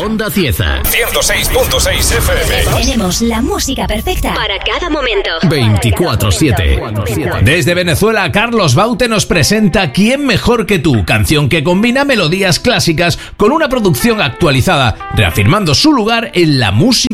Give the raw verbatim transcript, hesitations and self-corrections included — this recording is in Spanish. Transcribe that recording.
Onda Cieza. ciento seis punto seis F M. Tenemos la música perfecta para cada momento. veinticuatro siete. Desde Venezuela, Carlos Baute nos presenta ¿Quién mejor que tú? Canción que combina melodías clásicas con una producción actualizada, reafirmando su lugar en la música